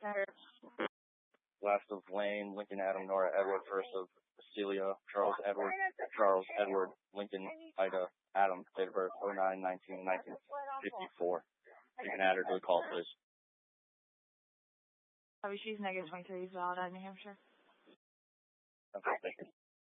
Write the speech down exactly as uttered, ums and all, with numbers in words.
Last of Lane, Lincoln, Adam, Nora, Edward. First of Celia, Charles, Edward, Charles, Edward, Lincoln, Ida, Adam. Date of birth oh nine nineteen nineteen fifty-four. You can add her to the call, please. Oh, she's negative twenty-three, valid out of New Hampshire. Okay, thank you.